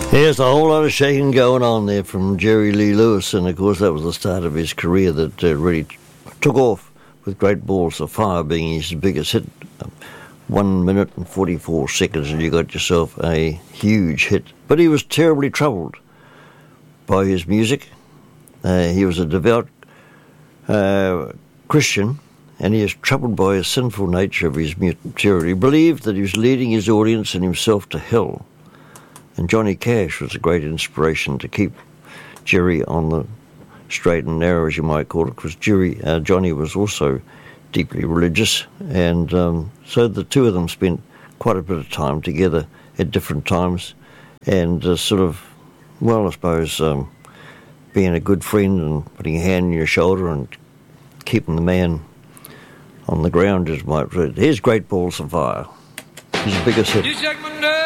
There's a whole lot of shaking going on there from Jerry Lee Lewis, and of course that was the start of his career that really took off, with Great Balls of Fire being his biggest hit. 1 minute and 44 seconds and you got yourself a huge hit. But he was terribly troubled by his music. He was a devout Christian, and he was troubled by the sinful nature of his material. He believed that he was leading his audience and himself to hell. And Johnny Cash was a great inspiration to keep Jerry on the straight and narrow, as you might call it, because Johnny was also deeply religious, and so the two of them spent quite a bit of time together at different times, and I suppose, being a good friend and putting a hand on your shoulder and keeping the man on the ground, as might. Here's Great Balls of Fire. His biggest hit.